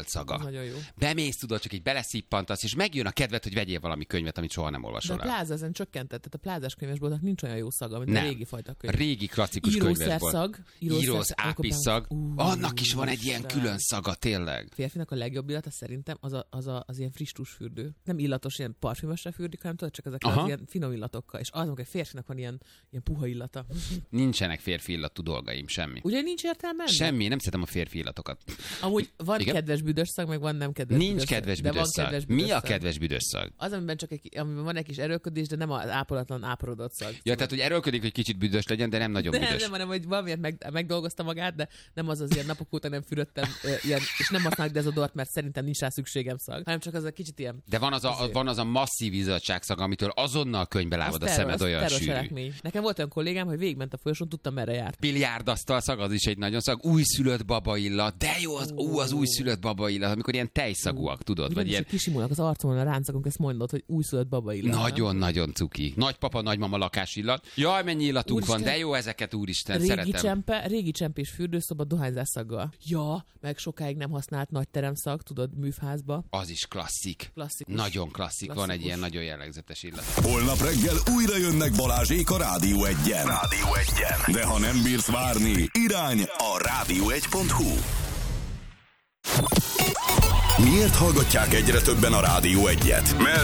volt szaga. Nagyon jó. Bemész, tudod, csak így beleszippantasz, és megjön a kedved, hogy vegyél valami könyvet, amit soha nem olvasol el. De a Pláza ezen csökkentett, tehát a plázás könyvesboltnak nincs olyan jó szaga, mint a régi fajta könyv. Régi klasszikus könyvesbolt. Írósz ápisszag. Annak is van egy ilyen külön szaga, tényleg. Férfinak a legjobb illata szerintem az ilyen friss tusfürdő. Nem illatos, ilyen parfümösre fürdik, hanem tudod, csak ezek az ilyen finom illatokkal. És azok, hogy férfinak van ilyen puha illata. Nincsenek férfi illatú dolgaim, semmi. Ugye nincs értelme? Semmi, nem szeretem a férfi illatokat. Amúgy van kedves büdös szag, meg van nem kedves Nincs büdös kedves szag. büdös szag. Mi a kedves büdös szag? Az, amiben van egy kis erőlködés, de nem az ápolatlan, áporodott szag. Ja, tehát, hogy erőlködik, hogy kicsit büdös legyen, de nem nagyon büdös. Nem, hanem, hogy valamiért megdolgozta magát, de nem az ilyen napok óta nem fürödtem, ilyen, és nem használok dezodort, mert szerintem nincs rá szükségem szag, hanem csak az a kicsit ilyen. De van az a masszív izzadságszag, amitől azonnal könyvbe lábad a szemed, olyan sűrű. Nekem volt olyan kollégám, hogy végigment a folyosón, tudtam merre járt. Biliárdasztal szag, az is egy nagyon szag. Újszülött baba illat. De jó az újszülött baba illat, amikor ilyen tejszagúak, tudod, vagy ilyen kisimulnak az arcomon a ráncakunk, ezt mondod, hogy újszülött baba illat. Nagyon-nagyon cuki. Nagypapa, nagymama lakás illat. Jaj, mennyi illatunk úristen, van, de jó ezeket, úristen, szeretem. Régi csempés fürdőszoba dohányzásszaggal. Ja, meg sokáig nem használt nagy teremszag, tudod, művházba. Az is klasszik. Klasszikus. Nagyon klasszik. Van egy ilyen nagyon jellegzetes illat. Holnap reggel újra jönnek Balázsék a Rádió 1-en. De ha nem bírsz várni, irány a rádió1.hu. Miért hallgatják egyre többen a Rádió 1-et? Mert